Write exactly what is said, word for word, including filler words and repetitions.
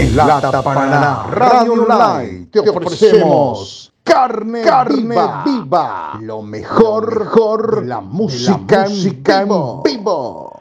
En Lata Paraná Radio Online te ofrecemos carne, carne viva, viva, lo mejor, mejor de la música, de la música en vivo. En vivo.